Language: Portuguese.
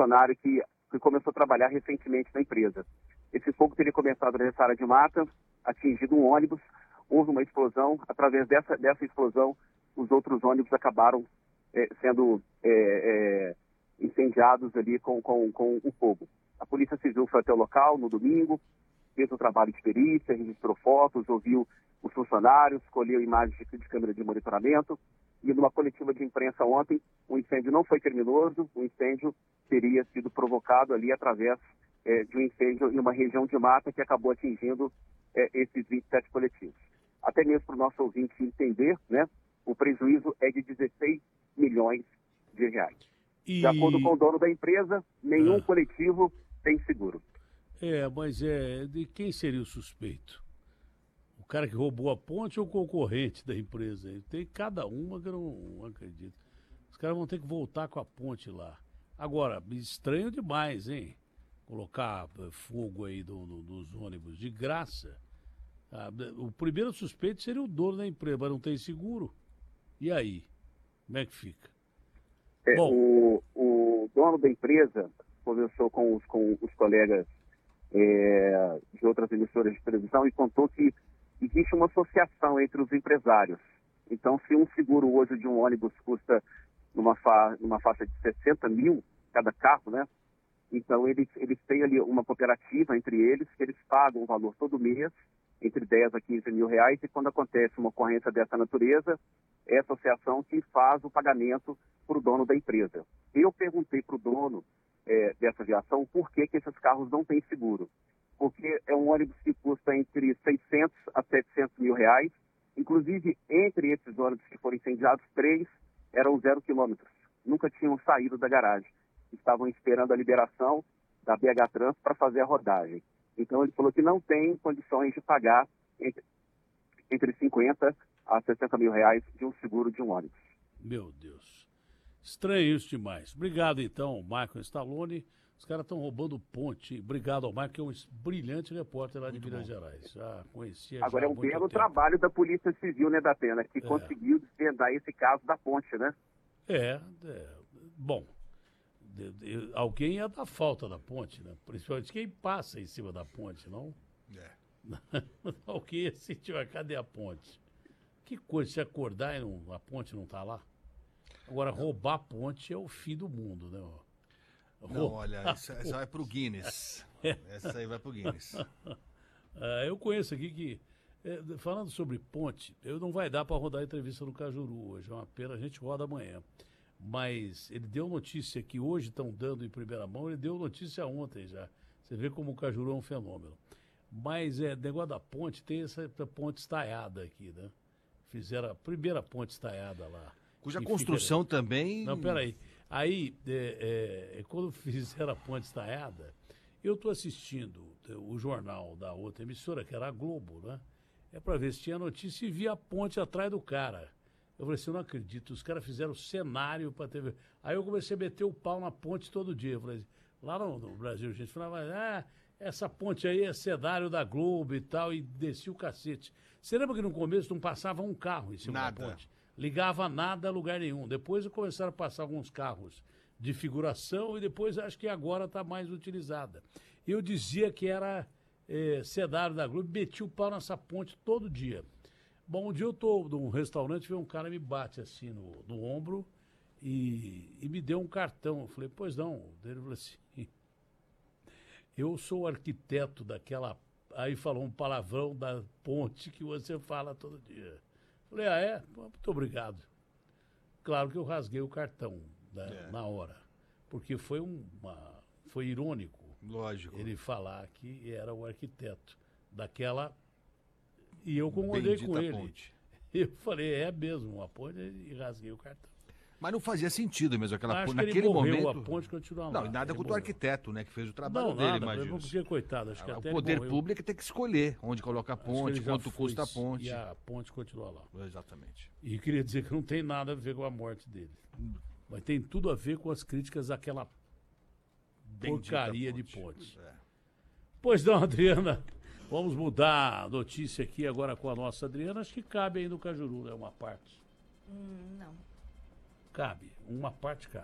funcionário que começou a trabalhar recentemente na empresa. Esse fogo teria começado nessa área de mata, atingido um ônibus, houve uma explosão. Através dessa explosão, os outros ônibus acabaram sendo incendiados ali com o fogo. A Polícia Civil foi até o local no domingo, fez o trabalho de perícia, registrou fotos, ouviu os funcionários, colheu imagens de câmera de monitoramento. E numa coletiva de imprensa ontem, o incêndio não foi criminoso, o incêndio teria sido provocado ali através de um incêndio em uma região de mata que acabou atingindo esses 27 coletivos. Até mesmo para o nosso ouvinte entender, né, o prejuízo é de 16 milhões de reais. De acordo com o dono da empresa, nenhum coletivo tem seguro. Mas de quem seria o suspeito? O cara que roubou a ponte ou o concorrente da empresa? Tem cada uma que eu não acredito. Os caras vão ter que voltar com a ponte lá. Agora, estranho demais, hein? Colocar fogo aí dos ônibus de graça. O primeiro suspeito seria o dono da empresa, mas não tem seguro. E aí? Como é que fica? Bom, o dono da empresa conversou com os colegas de outras emissoras de televisão e contou que existe uma associação entre os empresários. Então, se um seguro hoje de um ônibus custa numa faixa de 60 mil cada carro, né? Então, eles têm ali uma cooperativa entre eles, que eles pagam um valor todo mês, entre 10 a 15 mil reais, e quando acontece uma ocorrência dessa natureza, é a associação que faz o pagamento para o dono da empresa. Eu perguntei para o dono dessa aviação por que esses carros não têm seguro. Porque é um ônibus que custa entre 600 a 700 mil reais. Inclusive, entre esses ônibus que foram incendiados, 3 eram 0 quilômetros. Nunca tinham saído da garagem. Estavam esperando a liberação da BH Trans para fazer a rodagem. Então, ele falou que não tem condições de pagar entre 50 a 60 mil reais de um seguro de um ônibus. Meu Deus. Estranho isso demais. Obrigado, então, Michael Stallone. Os caras estão roubando ponte. Obrigado ao Marco, que é um brilhante repórter lá de Minas Gerais. Já conhecia. Agora é um belo trabalho da Polícia Civil, né, Datena, que conseguiu desvendar esse caso da ponte, né? Bom, alguém ia dar falta da ponte, né? Principalmente quem passa em cima da ponte, não? Alguém ia sentir, cadê a ponte? Que coisa, se acordar e a ponte não tá lá? Agora, roubar a ponte é o fim do mundo, né? Não, olha, essa vai pro Guinness. Essa aí vai pro Guinness. Eu conheço aqui que, falando sobre ponte, não vai dar para rodar a entrevista no Cajuru hoje, é uma pena, a gente roda amanhã. Mas ele deu notícia que hoje estão dando em primeira mão, ele deu notícia ontem já. Você vê como o Cajuru é um fenômeno. Mas negócio da ponte, tem essa ponte estaiada aqui, né? Fizeram a primeira ponte estaiada lá. Cuja construção também... Não, peraí. Aí, quando fizeram a ponte estaiada, eu estou assistindo o jornal da outra emissora, que era a Globo, né? Para ver se tinha notícia e vi a ponte atrás do cara. Eu falei assim, eu não acredito, os caras fizeram cenário para TV. Aí eu comecei a meter o pau na ponte todo dia. Eu falei, lá no Brasil a gente falava, essa ponte aí é cenário da Globo e tal, e descia o cacete. Você lembra que no começo não passava um carro em cima da ponte? Ligava nada a lugar nenhum. Depois começaram a passar alguns carros de figuração e depois acho que agora está mais utilizada. Eu dizia que era cenário da Globo, meti o pau nessa ponte todo dia. Bom, um dia eu estou num restaurante, vem um cara me bate assim no ombro e me deu um cartão. Eu falei, pois não. Ele falou assim, eu sou o arquiteto daquela... Aí falou um palavrão da ponte que você fala todo dia. Falei, muito obrigado. Claro que eu rasguei o cartão, né, na hora, porque foi irônico. Lógico. Ele falar que era o arquiteto daquela... E eu concordei com ele. Ponte. Eu falei, é mesmo, uma ponte, e rasguei o cartão. Mas não fazia sentido mesmo aquela ponte. Naquele momento, a ponte continua lá. Não, nada contra o arquiteto, né, que fez o trabalho não, dele, nada, imagina. Porque, coitado, acho que até o poder público tem que escolher onde coloca a ponte, quanto custa a ponte. E a ponte continua lá. Exatamente. E queria dizer que não tem nada a ver com a morte dele. Mas tem tudo a ver com as críticas àquela porcaria de ponte. Pois não, Adriana. Vamos mudar a notícia aqui agora com a nossa Adriana. Acho que cabe aí no Cajuru, né? Uma parte. Não. Cabe. Uma parte cabe.